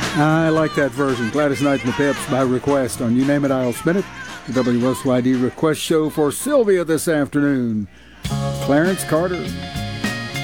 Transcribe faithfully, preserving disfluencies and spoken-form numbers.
I like that version. Gladys Knight and the Pips by request on You Name It, I'll Spin It. The W S Y D request show for Sylvia this afternoon. Clarence Carter.